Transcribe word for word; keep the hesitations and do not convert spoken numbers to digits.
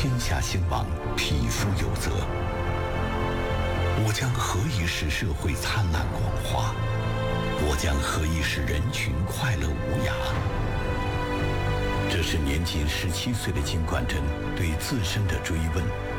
天下兴亡，匹夫有责。我将何以使社会灿烂广华？我将何以使人群快乐无涯？这是年仅十七岁的金冠珍对自身的追问。